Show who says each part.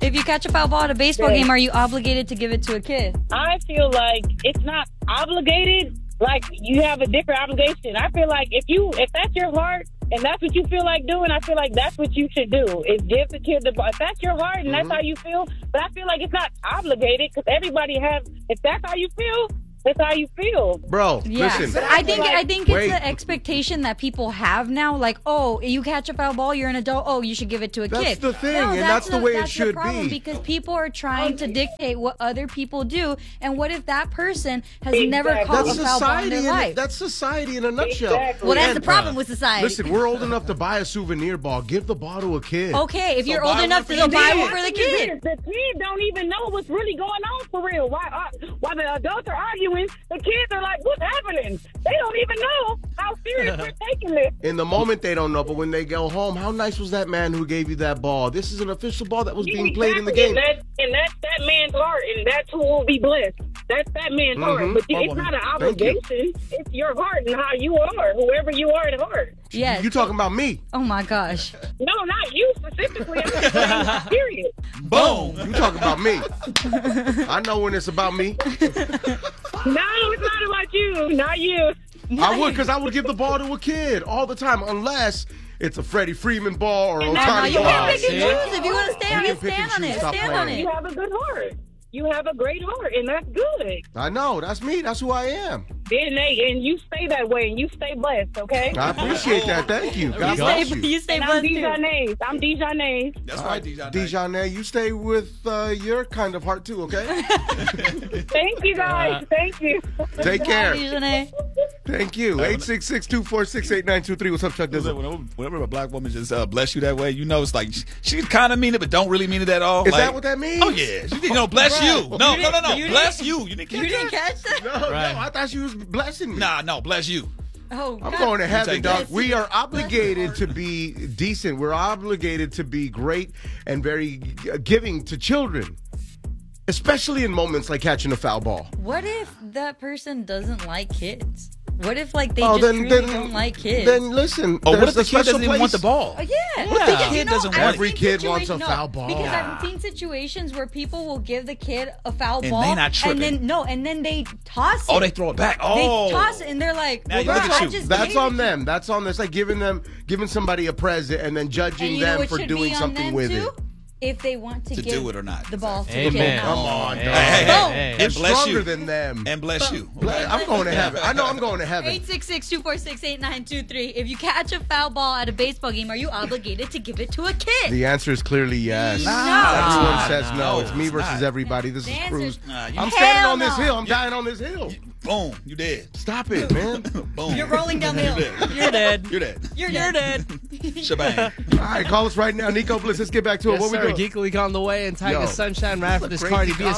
Speaker 1: If you catch a foul ball at a baseball game, are you obligated to give it to a kid?
Speaker 2: I feel like it's not obligated. Like, you have a different obligation. I feel like if that's your heart and that's what you feel like doing, I feel like that's what you should do, is give the kid the ball. If that's your heart and that's how you feel, but I feel like it's not obligated because everybody if that's how you feel, that's how you feel.
Speaker 3: Bro, listen.
Speaker 1: But I think it's the expectation that people have now. Like, oh, you catch a foul ball, you're an adult. Oh, you should give it to a kid.
Speaker 3: That's the thing,
Speaker 1: no,
Speaker 3: and that's the way it
Speaker 1: that's
Speaker 3: should
Speaker 1: the problem,
Speaker 3: be.
Speaker 1: Because people are trying to dictate what other people do. And what if that person has never caught a foul ball in their life?
Speaker 3: That's society in a nutshell.
Speaker 2: Exactly.
Speaker 1: Well, that's the problem with society.
Speaker 3: Listen, we're old enough to buy a souvenir ball. Give the ball to a kid.
Speaker 1: Okay, if you're old enough to go buy one for the kid.
Speaker 2: The kid don't even know what's really going on for real. While the adults are arguing, the kids are like, what's happening? They don't even know how serious we're taking this.
Speaker 3: In the moment, they don't know, but when they go home, how nice was that man who gave you that ball? This is an official ball that was being played in the game.
Speaker 2: And that's that man's heart, and that's who will be blessed. That's that man's heart. But it's not an obligation. It's your heart and how you are, whoever you are at heart.
Speaker 1: Yes.
Speaker 3: You talking about me?
Speaker 1: Oh, my gosh.
Speaker 2: No, not you specifically. I'm just saying, period.
Speaker 3: Boom. You talking about me. I know when it's about me.
Speaker 2: No, it's not about you. Not you.
Speaker 3: I would, because I would give the ball to a kid all the time, unless it's a Freddie Freeman ball or Ohtani
Speaker 1: You
Speaker 3: ball.
Speaker 1: can't pick and choose. If you want to stay on it,
Speaker 3: pick
Speaker 1: stand
Speaker 3: and
Speaker 1: on
Speaker 3: choose.
Speaker 1: it.
Speaker 3: Stop
Speaker 1: Stand on
Speaker 3: playing.
Speaker 1: it.
Speaker 2: You have a good heart. You have a great heart, and that's good.
Speaker 3: I know. That's me. That's who I am.
Speaker 2: And you stay that way, and you stay blessed, okay?
Speaker 3: I appreciate that. Thank you. God bless you.
Speaker 1: You stay
Speaker 2: And
Speaker 1: blessed,
Speaker 2: I'm
Speaker 1: too.
Speaker 2: Dijonais. I'm Dijonais.
Speaker 4: That's right, Dijon.
Speaker 3: Dijonais, you stay with your kind of heart too, okay?
Speaker 2: Thank you, guys. Thank you.
Speaker 3: Take care.
Speaker 1: Dijonais.
Speaker 3: Thank you. 866-246-8923. What's up, Chuck Dizzle?
Speaker 4: Whenever a black woman just bless you that way, you know it's like she kind of mean it, but don't really mean it at all.
Speaker 3: Is
Speaker 4: like,
Speaker 3: that what that means?
Speaker 4: Oh yeah, she didn't bless you. No,
Speaker 1: you
Speaker 4: bless you. You didn't catch
Speaker 1: You didn't
Speaker 4: that?
Speaker 1: catch that?
Speaker 3: No, I thought she was blessing me.
Speaker 4: Nah, no, bless you.
Speaker 1: Oh,
Speaker 3: I'm
Speaker 1: God.
Speaker 3: going to heaven,
Speaker 4: take
Speaker 3: dog.
Speaker 4: that.
Speaker 3: We are obligated to be decent. We're obligated to be great and very giving to children, especially in moments like catching a foul ball.
Speaker 1: What if that person doesn't like kids? What if, like, they just really don't like kids?
Speaker 3: Then listen.
Speaker 4: Oh, what
Speaker 3: there's
Speaker 4: if the
Speaker 3: a
Speaker 4: kid
Speaker 3: special
Speaker 4: doesn't even want the
Speaker 3: place-
Speaker 4: ball?
Speaker 1: Oh, yeah.
Speaker 4: What if the kid doesn't want it?
Speaker 3: Every kid wants a foul ball.
Speaker 1: Because I've seen situations where people will give the kid a foul
Speaker 4: And
Speaker 1: ball.
Speaker 4: they not tripping.
Speaker 1: And then they toss it.
Speaker 4: Oh, they throw it back. Oh,
Speaker 1: They toss it, and they're like,
Speaker 4: Now you
Speaker 1: well,
Speaker 4: look at
Speaker 1: I
Speaker 4: you.
Speaker 1: just
Speaker 3: That's
Speaker 1: gave
Speaker 3: on
Speaker 1: it.
Speaker 3: them. That's on them. It's like giving somebody a present and then
Speaker 1: And
Speaker 3: judging
Speaker 1: you know
Speaker 3: them
Speaker 1: what
Speaker 3: for
Speaker 1: should
Speaker 3: doing
Speaker 1: be on
Speaker 3: something
Speaker 1: them,
Speaker 3: with
Speaker 1: too?
Speaker 3: it.
Speaker 1: If they want to give
Speaker 4: do it or not.
Speaker 1: the ball to the
Speaker 5: Amen.
Speaker 1: kid.
Speaker 3: Come on, dog.
Speaker 4: Hey,
Speaker 3: They're
Speaker 4: and bless
Speaker 3: stronger
Speaker 4: you.
Speaker 3: than them.
Speaker 4: And bless you.
Speaker 3: I'm going to heaven. I know I'm going to heaven.
Speaker 1: 866-246-8923. If you catch a foul ball at a baseball game, are you obligated to give it to a kid?
Speaker 3: The answer is clearly yes.
Speaker 1: No.
Speaker 3: Everyone says no.
Speaker 4: no,
Speaker 3: It's me
Speaker 4: it's
Speaker 3: versus
Speaker 4: not.
Speaker 3: everybody. This
Speaker 1: The
Speaker 3: is
Speaker 1: answer
Speaker 3: Cruz.
Speaker 1: is
Speaker 3: I'm standing
Speaker 1: hell
Speaker 3: on this
Speaker 1: no.
Speaker 3: hill. I'm dying on this hill.
Speaker 4: Boom, you dead.
Speaker 3: Stop it, man.
Speaker 4: Boom.
Speaker 1: You're rolling down the hill.
Speaker 4: You're dead. You're dead.
Speaker 1: You're dead.
Speaker 4: Shebang.
Speaker 3: All right, call us right now. Nico Bliss, let's get back to it.
Speaker 5: Yes,
Speaker 3: What
Speaker 5: sir.
Speaker 3: we doing?
Speaker 5: Geek Week on the way, and Tiger
Speaker 3: Yo.
Speaker 5: Sunshine right after this
Speaker 3: Crazy
Speaker 5: Cardi B. It's